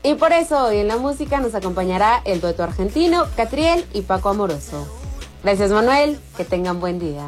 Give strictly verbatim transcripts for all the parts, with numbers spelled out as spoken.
Y por eso hoy en la música nos acompañará el dueto argentino Catriel y Paco Amoroso. Gracias, Manuel, que tengan buen día.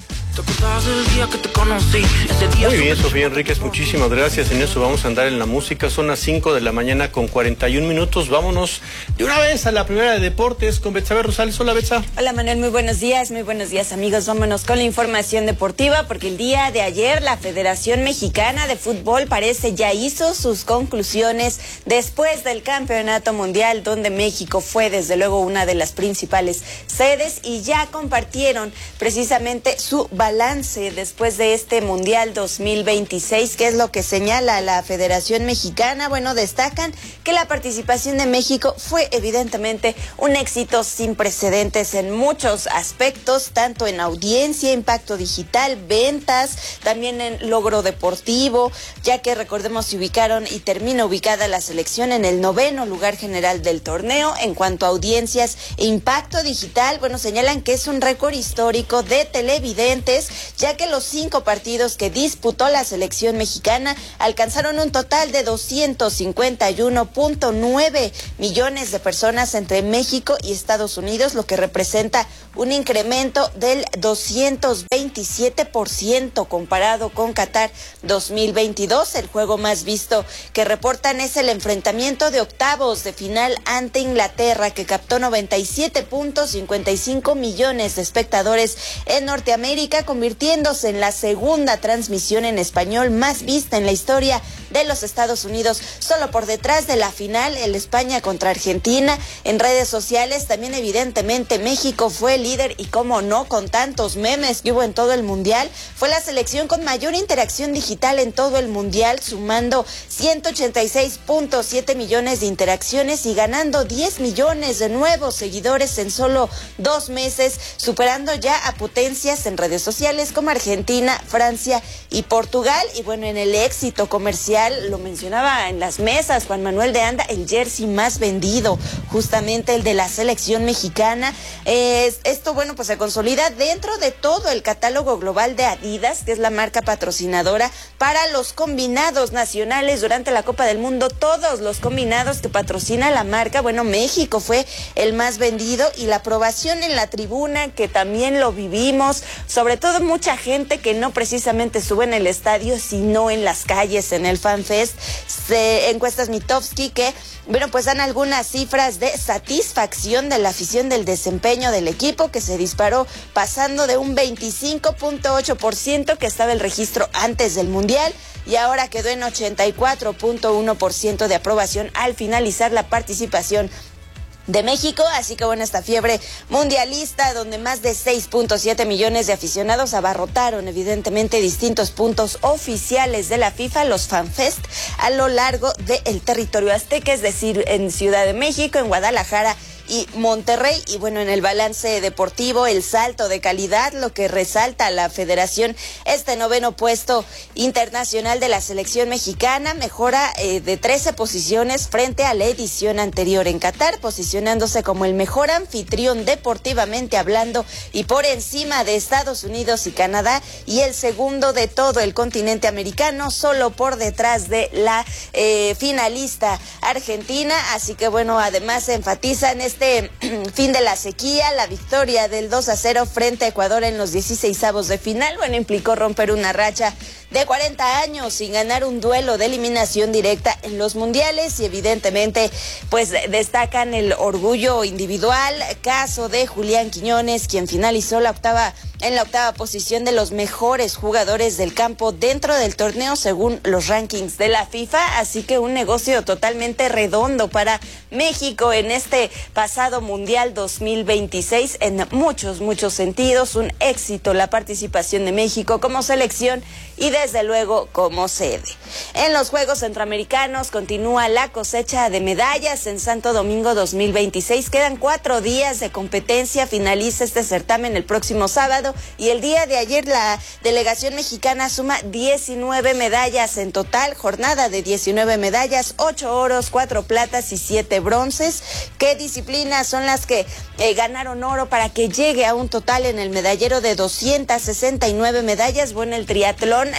Muy bien, Sofía Enríquez, muchísimas gracias. En eso vamos a andar en la música. Son las cinco de la mañana con cuarenta y un minutos. Vámonos de una vez a la primera de deportes con Betsabe Rosales. Hola, Betsa. Hola, Manuel, muy buenos días, muy buenos días, amigos. Vámonos con la información deportiva, porque el día de ayer la Federación Mexicana de Fútbol parece ya hizo sus conclusiones después del Campeonato Mundial, donde México fue desde luego una de las principales sedes, y ya compartieron precisamente su balance después de este Mundial dos mil veintiséis. ¿Qué es lo que señala la Federación Mexicana? Bueno, destacan que la participación de México fue evidentemente un éxito sin precedentes en muchos aspectos, tanto en audiencia, impacto digital, ventas, también en logro deportivo, ya que recordemos se ubicaron y termina ubicada la selección en el noveno lugar general del torneo. En cuanto a audiencias e impacto digital, bueno, señalan que es un récord histórico de televidentes, ya que los cinco partidos que disputó la selección mexicana alcanzaron un total de doscientos cincuenta y uno punto nueve millones de personas entre México y Estados Unidos, lo que representa un incremento del doscientos veintisiete por ciento comparado con Qatar dos mil veintidós. El juego más visto que reportan es el enfrentamiento de octavos de final ante Inglaterra, que captó noventa y siete punto cincuenta y cinco millones de espectadores en Norteamérica, convirtiéndose en la segunda transmisión en español más vista en la historia de los Estados Unidos, solo por detrás de la final, el España contra Argentina. En redes sociales también evidentemente México fue el líder, y cómo no, con tantos memes que hubo en todo el mundial, fue la selección con mayor interacción digital en todo el mundial, sumando ciento ochenta y seis punto siete millones de interacciones y ganando diez millones de nuevos seguidores en solo dos meses, superando ya a potencias en redes sociales como Argentina, Francia y Portugal. Y bueno, en el éxito comercial, lo mencionaba en las mesas Juan Manuel de Anda, el jersey más vendido, justamente el de la selección mexicana. Eh, esto, bueno, pues se consolida dentro de todo el catálogo global de Adidas, que es la marca patrocinadora para los combinados nacionales durante la Copa del Mundo. Todos los combinados que patrocina la marca, bueno, México fue el más vendido, y la aprobación en la tribuna, que también lo vivimos, sobre todo mucha gente que no precisamente sube en el estadio, sino en las calles, en el Fan Fest. Se, encuestas Mitofsky, que, bueno, pues dan algunas cifras de satisfacción de la afición del desempeño del equipo, que se disparó pasando de un veinticinco punto ocho por ciento que estaba el registro antes del Mundial, y ahora quedó en ochenta y cuatro punto uno por ciento de aprobación al finalizar la participación de México. Así que bueno, esta fiebre mundialista, donde más de seis punto siete millones de aficionados abarrotaron evidentemente distintos puntos oficiales de la FIFA, los FanFest, a lo largo del territorio azteca, es decir, en Ciudad de México, en Guadalajara y Monterrey. Y bueno, en el balance deportivo, el salto de calidad, lo que resalta la Federación, este noveno puesto internacional de la selección mexicana, mejora eh, de trece posiciones frente a la edición anterior en Qatar, posicionándose como el mejor anfitrión deportivamente hablando, y por encima de Estados Unidos y Canadá, y el segundo de todo el continente americano, solo por detrás de la eh, finalista Argentina. Así que bueno, además se enfatiza en este Este fin de la sequía, la victoria del dos a cero frente a Ecuador en los dieciseisavos de final. Bueno, implicó romper una racha de cuarenta años sin ganar un duelo de eliminación directa en los mundiales, y evidentemente pues destacan el orgullo individual, caso de Julián Quiñones, quien finalizó la octava en la octava posición de los mejores jugadores del campo dentro del torneo según los rankings de la FIFA. Así que un negocio totalmente redondo para México en este pasado Mundial dos mil veintiséis en muchos, muchos sentidos. Un éxito la participación de México como selección y desde luego como sede. En los Juegos Centroamericanos continúa la cosecha de medallas en Santo Domingo dos mil veintiséis. Quedan cuatro días de competencia, finaliza este certamen el próximo sábado, y el día de ayer la delegación mexicana suma diecinueve medallas en total, jornada de diecinueve medallas, ocho oros, cuatro platas y siete bronces. ¿Qué disciplinas son las que eh, ganaron oro para que llegue a un total en el medallero de doscientas sesenta y nueve medallas? Bueno, el triatlón,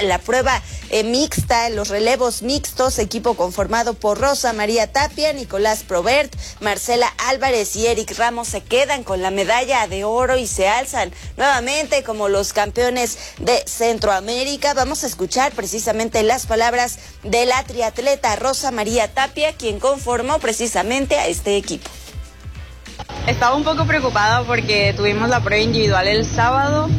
la prueba eh, mixta, los relevos mixtos, equipo conformado por Rosa María Tapia, Nicolás Probert, Marcela Álvarez y Eric Ramos se quedan con la medalla de oro y se alzan nuevamente como los campeones de Centroamérica. Vamos a escuchar precisamente las palabras de la triatleta Rosa María Tapia, quien conformó precisamente a este equipo. Estaba un poco preocupada porque tuvimos la prueba individual el sábado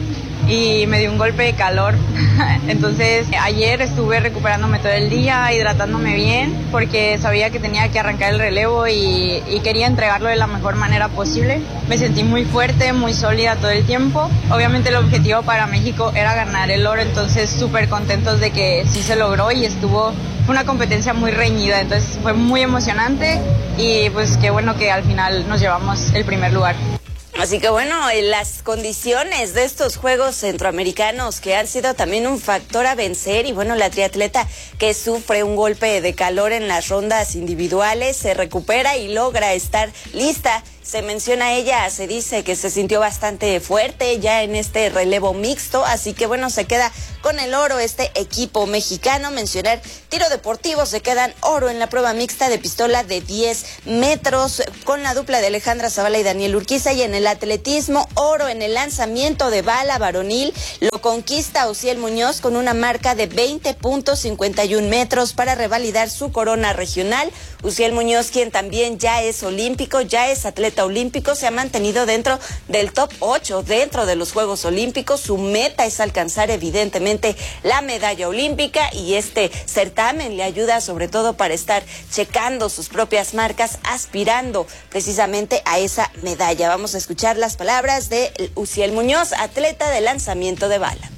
y me dio un golpe de calor. Entonces ayer estuve recuperándome todo el día, hidratándome bien, porque sabía que tenía que arrancar el relevo y, y quería entregarlo de la mejor manera posible. Me sentí muy fuerte, muy sólida todo el tiempo. Obviamente el objetivo para México era ganar el oro, entonces súper contentos de que sí se logró y estuvo, fue una competencia muy reñida, entonces fue muy emocionante y pues qué bueno que al final nos llevamos el primer lugar. Así que bueno, las condiciones de estos Juegos Centroamericanos que han sido también un factor a vencer y bueno, la triatleta que sufre un golpe de calor en las rondas individuales se recupera y logra estar lista. Se menciona ella, se dice que se sintió bastante fuerte ya en este relevo mixto, así que bueno, se queda con el oro este equipo mexicano. Mencionar tiro deportivo, se quedan oro en la prueba mixta de pistola de diez metros con la dupla de Alejandra Zavala y Daniel Urquiza, y en el atletismo, oro en el lanzamiento de bala varonil, lo conquista Uziel Muñoz con una marca de veinte punto cincuenta y un metros para revalidar su corona regional. Uziel Muñoz, quien también ya es olímpico, ya es atleta olímpico, se ha mantenido dentro del top ocho, dentro de los Juegos Olímpicos. Su meta es alcanzar evidentemente la medalla olímpica y este certamen le ayuda sobre todo para estar checando sus propias marcas, aspirando precisamente a esa medalla. Vamos a escuchar las palabras de Uziel Muñoz, atleta de lanzamiento de bala.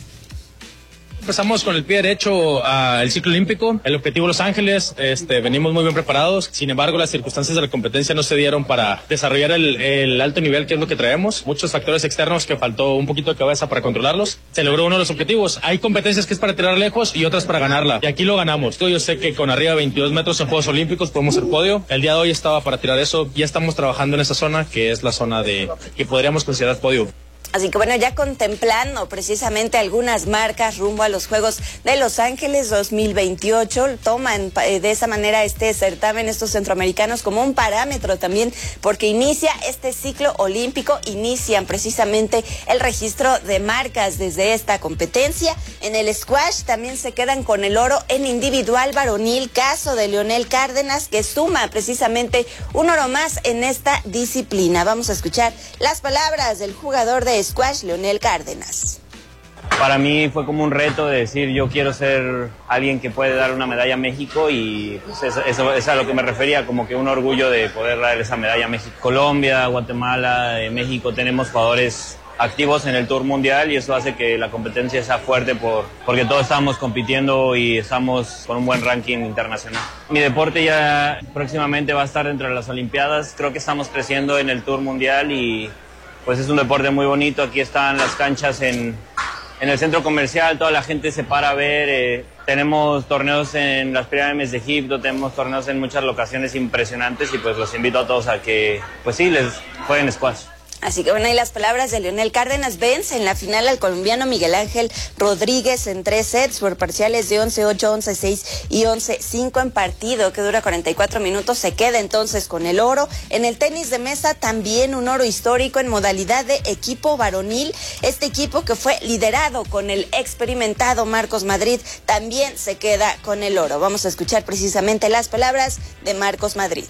Empezamos con el pie derecho al uh, ciclo olímpico, el objetivo Los Ángeles, este, venimos muy bien preparados, sin embargo las circunstancias de la competencia no se dieron para desarrollar el, el alto nivel que es lo que traemos, muchos factores externos que faltó un poquito de cabeza para controlarlos, se logró uno de los objetivos, hay competencias que es para tirar lejos y otras para ganarla, y aquí lo ganamos. Yo sé que con arriba de veintidós metros en Juegos Olímpicos podemos ser podio, el día de hoy estaba para tirar eso, ya estamos trabajando en esa zona que es la zona de que podríamos considerar podio. Así que bueno, ya contemplando precisamente algunas marcas rumbo a los Juegos de Los Ángeles dos mil veintiocho, toman de esa manera este certamen, estos centroamericanos, como un parámetro también, porque inicia este ciclo olímpico, inician precisamente el registro de marcas desde esta competencia. En el squash también se quedan con el oro en individual varonil, caso de Leonel Cárdenas, que suma precisamente un oro más en esta disciplina. Vamos a escuchar las palabras del jugador de squash, Leonel Cárdenas. Para mí fue como un reto de decir yo quiero ser alguien que puede dar una medalla a México y pues eso, eso es a lo que me refería, como que un orgullo de poder dar esa medalla a México. Colombia, Guatemala, eh, México tenemos jugadores activos en el Tour Mundial y eso hace que la competencia sea fuerte por, porque todos estamos compitiendo y estamos con un buen ranking internacional. Mi deporte ya próximamente va a estar dentro de las Olimpiadas, creo que estamos creciendo en el Tour Mundial y pues es un deporte muy bonito. Aquí están las canchas en, en el centro comercial, toda la gente se para a ver, eh, tenemos torneos en las pirámides de Egipto, tenemos torneos en muchas locaciones impresionantes y pues los invito a todos a que, pues sí, les jueguen squash. Así que bueno, y las palabras de Leonel Cárdenas. Vence en la final al colombiano Miguel Ángel Rodríguez en tres sets por parciales de once ocho, once seis y once cinco en partido que dura cuarenta y cuatro minutos. Se queda entonces con el oro. En el tenis de mesa también un oro histórico en modalidad de equipo varonil. Este equipo que fue liderado con el experimentado Marcos Madrid también se queda con el oro. Vamos a escuchar precisamente las palabras de Marcos Madrid.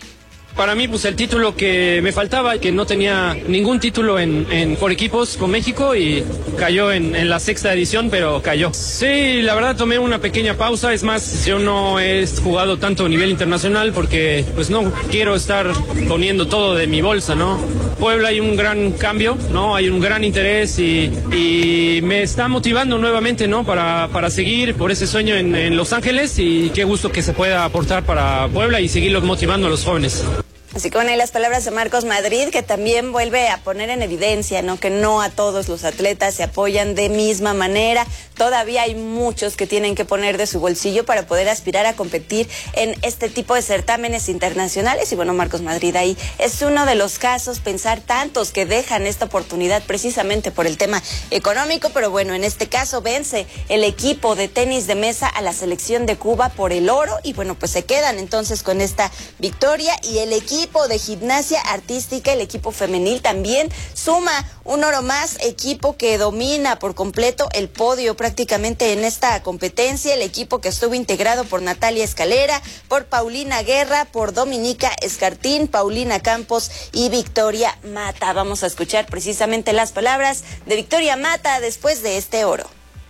Para mí, pues el título que me faltaba, que no tenía ningún título en, en por equipos con México y cayó en, en la sexta edición, pero cayó. Sí, la verdad tomé una pequeña pausa, es más, yo no he jugado tanto a nivel internacional porque pues no quiero estar poniendo todo de mi bolsa, ¿no? Puebla hay un gran cambio, ¿no? Hay un gran interés y, y me está motivando nuevamente, ¿no? Para, para seguir por ese sueño en, en Los Ángeles y qué gusto que se pueda aportar para Puebla y seguir motivando a los jóvenes. Así que bueno, hay las palabras de Marcos Madrid, que también vuelve a poner en evidencia, ¿no?, que no a todos los atletas se apoyan de misma manera. Todavía hay muchos que tienen que poner de su bolsillo para poder aspirar a competir en este tipo de certámenes internacionales. Y bueno, Marcos Madrid ahí es uno de los casos, pensar tantos que dejan esta oportunidad precisamente por el tema económico. Pero bueno, en este caso vence el equipo de tenis de mesa a la selección de Cuba por el oro. Y bueno, pues se quedan entonces con esta victoria. Y el equipo de gimnasia artística, el equipo femenil, también suma un oro más, equipo que domina por completo el podio prácticamente en esta competencia. El equipo que estuvo integrado por Natalia Escalera, por Paulina Guerra, por Dominica Escartín, Paulina Campos y Victoria Mata. Vamos a escuchar precisamente las palabras de Victoria Mata después de este oro.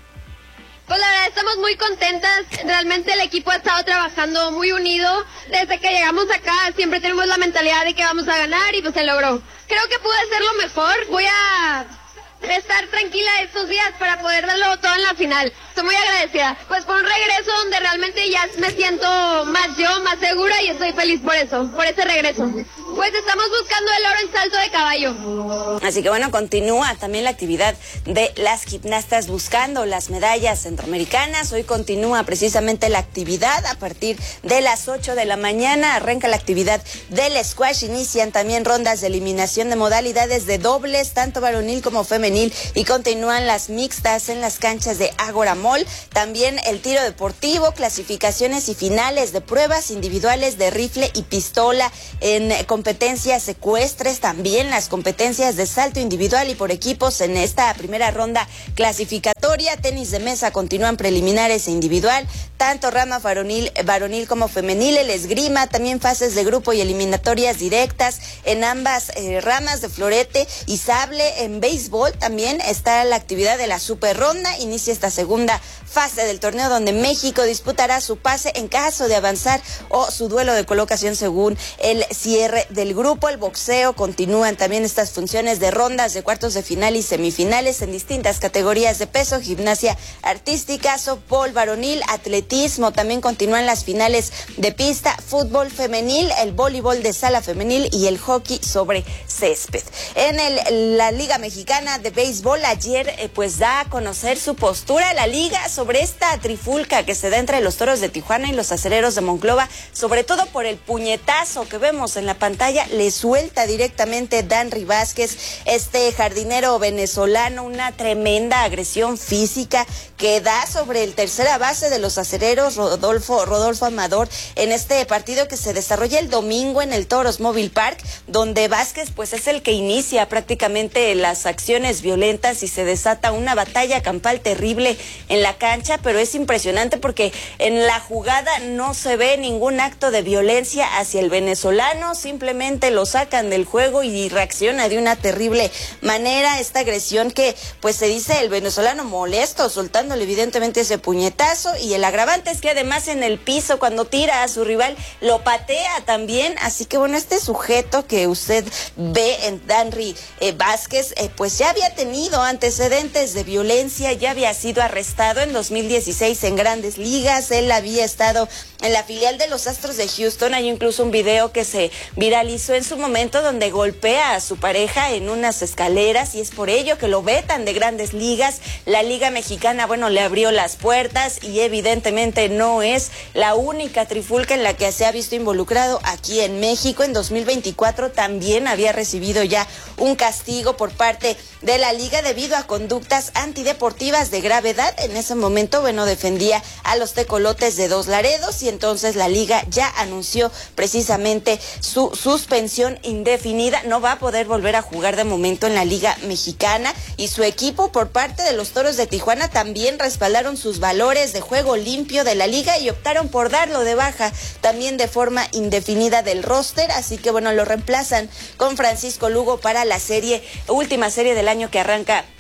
Pues la verdad estamos muy contentas, realmente el equipo ha estado trabajando muy unido, desde que llegamos acá siempre tenemos la mentalidad de que vamos a ganar y pues se logró. Creo que pude hacerlo mejor, voy a estar tranquila estos días para poder darlo todo en la final. Estoy muy agradecida, pues por un regreso donde realmente ya me siento más yo, más segura y estoy feliz por eso, por ese regreso. Pues estamos buscando el oro en salto de caballo. Así que bueno, continúa también la actividad de las gimnastas buscando las medallas centroamericanas. Hoy continúa precisamente la actividad a partir de las ocho de la mañana. Arranca la actividad del squash. Inician también rondas de eliminación de modalidades de dobles, tanto varonil como femenil. Y continúan las mixtas en las canchas de Ágora Mall. También el tiro deportivo, clasificaciones y finales de pruebas individuales de rifle y pistola en competencias competencias ecuestres, también las competencias de salto individual y por equipos en esta primera ronda clasificatoria. Tenis de mesa continúan preliminares e individual, tanto rama varonil, varonil como femenil. El esgrima, también fases de grupo y eliminatorias directas en ambas eh, ramas de florete y sable. En béisbol también está la actividad de la super ronda. Inicia esta segunda fase del torneo donde México disputará su pase en caso de avanzar o su duelo de colocación según el cierre del grupo. El boxeo, continúan también estas funciones de rondas de cuartos de final y semifinales en distintas categorías de peso, gimnasia artística, softball varonil, atletismo, también continúan las finales de pista, fútbol femenil, el voleibol de sala femenil y el hockey sobre césped. En el, la Liga Mexicana de Béisbol, ayer eh, pues da a conocer su postura la liga sobre esta trifulca que se da entre los Toros de Tijuana y los Acereros de Monclova, sobre todo por el puñetazo que vemos en la pantalla. Le suelta directamente Danry Vázquez, este jardinero venezolano, una tremenda agresión física que da sobre el tercera base de los Acereros, Rodolfo, Rodolfo Amador, en este partido que se desarrolla el domingo en el Toros Mobile Park, donde Vázquez pues es el que inicia prácticamente las acciones violentas y se desata una batalla campal terrible en la cancha. Pero es impresionante porque en la jugada no se ve ningún acto de violencia hacia el venezolano, simplemente lo sacan del juego y reacciona de una terrible manera. Esta agresión que pues se dice el venezolano molesto, soltándole evidentemente ese puñetazo, y el agravante es que además en el piso cuando tira a su rival lo patea también. Así que bueno, este sujeto que usted ve en Danry eh, Vázquez eh, pues ya había tenido antecedentes de violencia, ya había sido arrestado en dos mil dieciséis en Grandes Ligas. Él había estado en la filial de los Astros de Houston. Hay incluso un video que se viralizó en su momento donde golpea a su pareja en unas escaleras y es por ello que lo vetan de Grandes Ligas. La Liga Mexicana, bueno, le abrió las puertas y evidentemente no es la única trifulca en la que se ha visto involucrado aquí en México. En dos mil veinticuatro también había recibido ya un castigo por parte de la liga debido a conductas antideportivas de gravedad. En ese momento, bueno, defendía a los tecolotes de Dos Laredos y entonces la liga ya anunció precisamente su suspensión indefinida. No va a poder volver a jugar de momento en la Liga Mexicana, y su equipo por parte de los Toros de Tijuana también respaldaron sus valores de juego limpio de la liga y optaron por darlo de baja también de forma indefinida del roster. Así que bueno, lo reemplazan con Francisco Lugo para la serie, última serie del año que arranca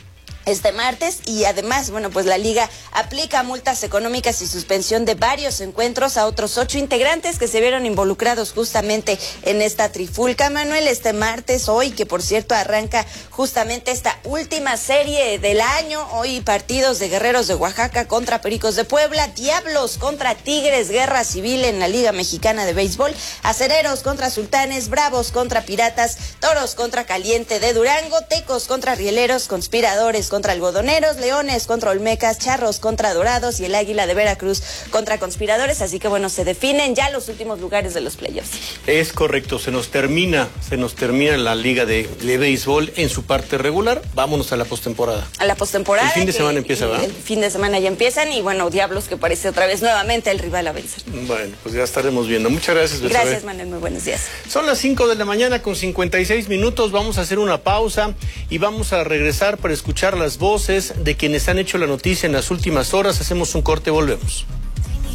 este martes, y además, bueno, pues la liga aplica multas económicas y suspensión de varios encuentros a otros ocho integrantes que se vieron involucrados justamente en esta trifulca. Manuel, este martes, hoy, que por cierto arranca justamente esta última serie del año, hoy partidos de Guerreros de Oaxaca contra Pericos de Puebla, Diablos contra Tigres, guerra civil en la Liga Mexicana de Béisbol, Acereros contra Sultanes, Bravos contra Piratas, Toros contra Caliente de Durango, Tecos contra Rieleros, Conspiradores contra Algodoneros, Leones contra Olmecas, Charros contra Dorados y el Águila de Veracruz contra Conspiradores. Así que bueno, se definen ya los últimos lugares de los playoffs. Es correcto, se nos termina, se nos termina la liga de, de béisbol en su parte regular. Vámonos a la postemporada. A la postemporada. El fin de que, semana empieza, ¿verdad? El fin de semana ya empiezan y bueno, Diablos que parece otra vez nuevamente el rival a vencer. Bueno, pues ya estaremos viendo. Muchas gracias, Betsabe. Gracias, Manuel, muy buenos días. Son las cinco de la mañana con cincuenta y seis minutos. Vamos a hacer una pausa y vamos a regresar para escuchar las voces de quienes han hecho la noticia en las últimas horas. Hacemos un corte, volvemos.